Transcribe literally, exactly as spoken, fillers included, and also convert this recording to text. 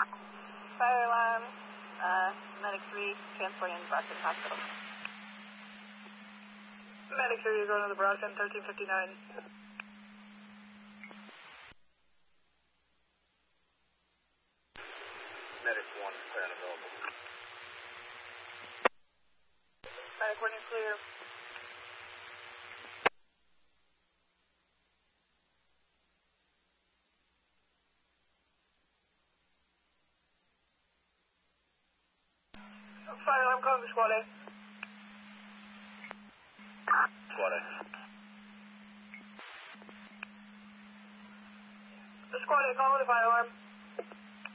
Fire alarm, uh, medic three, transporting to Brockton Hospital. Medic three, you're going to the Brockton, thirteen fifty-nine. Medic one, clear and available. Medic one, you're clear. Fire alarm calling to Squad A. Squad A. The Squad A calling the fire alarm.